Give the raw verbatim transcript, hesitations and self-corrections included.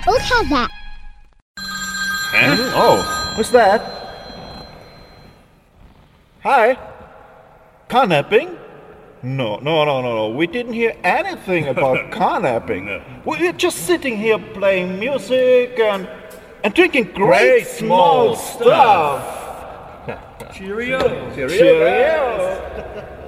I'll have that. Huh? Oh, what's that? Hi? Carnapping? No, no, no, no, no. We didn't hear anything about carnapping. No. We're just sitting here playing music and and drinking great, Great small small stuff. Cheerio. Cheerio.